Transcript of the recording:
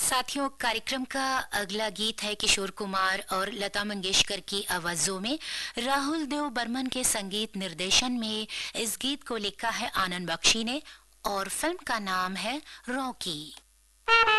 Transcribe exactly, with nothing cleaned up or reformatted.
साथियों, कार्यक्रम का अगला गीत है किशोर कुमार और लता मंगेशकर की आवाजों में। राहुल देव बर्मन के संगीत निर्देशन में इस गीत को लिखा है आनंद बख्शी ने और फिल्म का नाम है रॉकी।